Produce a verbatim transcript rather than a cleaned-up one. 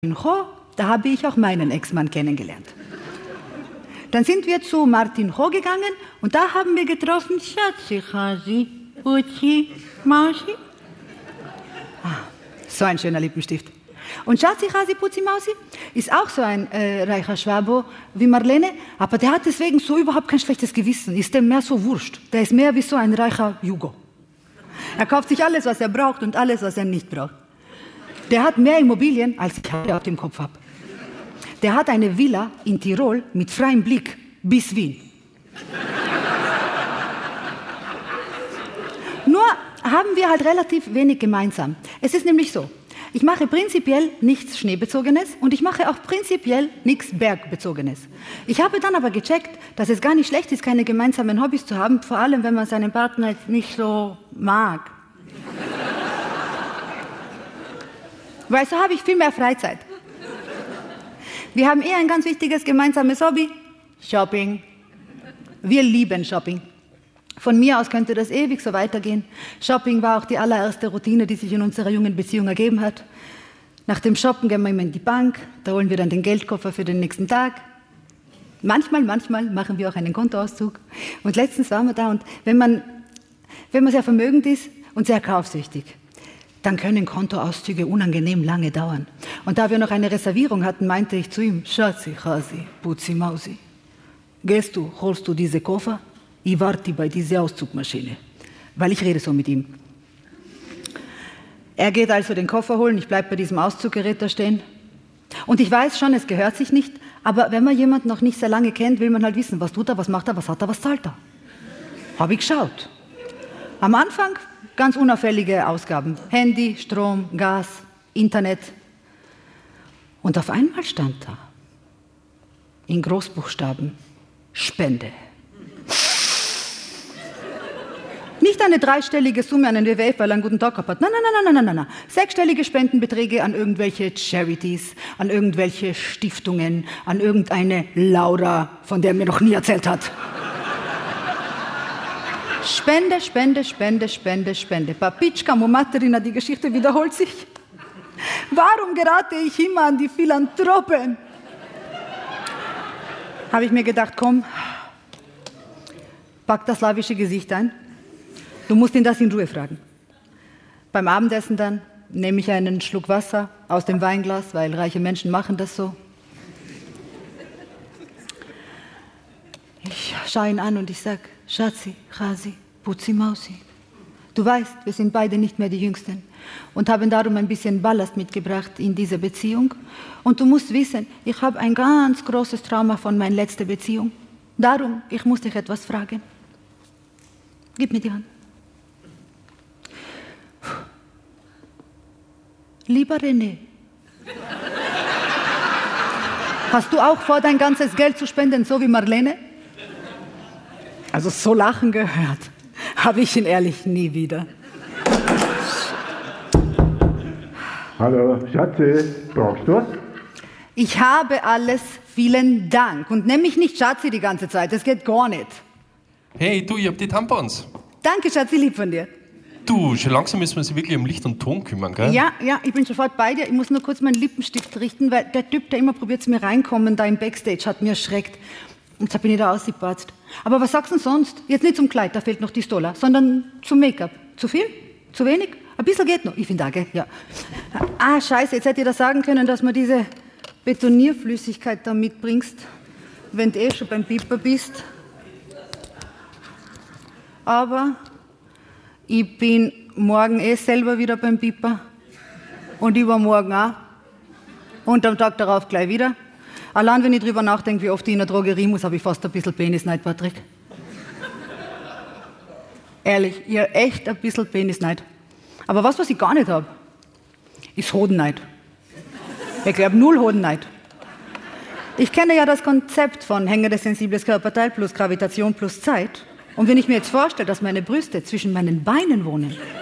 Ho, da habe ich auch meinen Ex-Mann kennengelernt. Dann sind wir zu Martin Ho gegangen und da haben wir getroffen, Schatzi, Hasi, Uzi, Mausi. Ah, so ein schöner Lippenstift. Und Schatzi, Hasi, Putzi, Mausi ist auch so ein äh, reicher Schwabo wie Marlene, aber der hat deswegen so überhaupt kein schlechtes Gewissen, ist dem mehr so wurscht. Der ist mehr wie so ein reicher Jugo. Er kauft sich alles, was er braucht und alles, was er nicht braucht. Der hat mehr Immobilien, als ich heute auf dem Kopf habe. Der hat eine Villa in Tirol mit freiem Blick bis Wien. Nur haben wir halt relativ wenig gemeinsam. Es ist nämlich so, ich mache prinzipiell nichts Schneebezogenes und ich mache auch prinzipiell nichts Bergbezogenes. Ich habe dann aber gecheckt, dass es gar nicht schlecht ist, keine gemeinsamen Hobbys zu haben, vor allem wenn man seinen Partner nicht so mag. Weil so habe ich viel mehr Freizeit. Wir haben eher ein ganz wichtiges gemeinsames Hobby, Shopping. Wir lieben Shopping. Von mir aus könnte das ewig so weitergehen. Shopping war auch die allererste Routine, die sich in unserer jungen Beziehung ergeben hat. Nach dem Shoppen gehen wir immer in die Bank, da holen wir dann den Geldkoffer für den nächsten Tag. Manchmal, manchmal machen wir auch einen Kontoauszug. Und letztens waren wir da und wenn man, wenn man sehr vermögend ist und sehr kaufsüchtig, dann können Kontoauszüge unangenehm lange dauern. Und da wir noch eine Reservierung hatten, meinte ich zu ihm, Schatzi, Hasi, Putzi, Mausi, gehst du, holst du diese Koffer? Ich warte bei dieser Auszugmaschine, weil ich rede so mit ihm. Er geht also den Koffer holen, ich bleibe bei diesem Auszuggerät da stehen. Und ich weiß schon, es gehört sich nicht, aber wenn man jemanden noch nicht sehr lange kennt, will man halt wissen, was tut er, was macht er, was hat er, was zahlt er. Habe ich geschaut. Am Anfang ganz unauffällige Ausgaben. Handy, Strom, Gas, Internet. Und auf einmal stand da, in Großbuchstaben, Spende. Nicht eine dreistellige Summe an den W W F, weil er einen guten Tag gehabt hat. Nein, nein, nein, nein, nein, nein, nein. Sechsstellige Spendenbeträge an irgendwelche Charities, an irgendwelche Stiftungen, an irgendeine Laura, von der er mir noch nie erzählt hat. Spende, Spende, Spende, Spende, Spende. Papitschka, Mumatterina, die Geschichte wiederholt sich. Warum gerate ich immer an die Philanthropen? Habe ich mir gedacht, komm, pack das slawische Gesicht ein. Du musst ihn das in Ruhe fragen. Beim Abendessen dann nehme ich einen Schluck Wasser aus dem Weinglas, weil reiche Menschen machen das so. Ich schaue ihn an und ich sage, Schatzi, Hasi, Putzi, Mausi. Du weißt, wir sind beide nicht mehr die Jüngsten und haben darum ein bisschen Ballast mitgebracht in diese Beziehung. Und du musst wissen, ich habe ein ganz großes Trauma von meiner letzten Beziehung. Darum, ich muss dich etwas fragen. Gib mir die Hand. Lieber René, hast du auch vor, dein ganzes Geld zu spenden, so wie Marlene? Also so lachen gehört, habe ich ihn ehrlich nie wieder. Hallo, Schatzi, brauchst du was? Ich habe alles, vielen Dank. Und nenn mich nicht Schatzi die ganze Zeit, das geht gar nicht. Hey, du, ich hab die Tampons. Danke, Schatzi, lieb von dir. Du, schon langsam müssen wir uns wirklich um Licht und Ton kümmern, gell? Ja, ja, ich bin sofort bei dir. Ich muss nur kurz meinen Lippenstift richten, weil der Typ, der immer probiert zu mir reinkommen, da im Backstage, hat mir erschreckt. Und da bin ich da ausgepatzt. Aber was sagst du denn sonst? Jetzt nicht zum Kleid, da fehlt noch die Stola, sondern zum Make-up. Zu viel? Zu wenig? Ein bisschen geht noch. Ich finde da, gell? Ja. Ah, scheiße, jetzt hätte ich da sagen können, dass man diese Betonierflüssigkeit da mitbringst, wenn du eh schon beim Piper bist. Aber ich bin morgen eh selber wieder beim Piper. Und übermorgen auch. Und am Tag darauf gleich wieder. Allein wenn ich drüber nachdenke, wie oft ich in der Drogerie muss, habe ich fast ein bisschen Penisneid, Patrick. Ehrlich, ich habe echt ein bisschen Penisneid. Aber was, was ich gar nicht habe, ist Hodenneid. Ich glaube, null Hodenneid. Ich kenne ja das Konzept von hängendes sensibles Körperteil plus Gravitation plus Zeit. Und wenn ich mir jetzt vorstelle, dass meine Brüste zwischen meinen Beinen wohnen,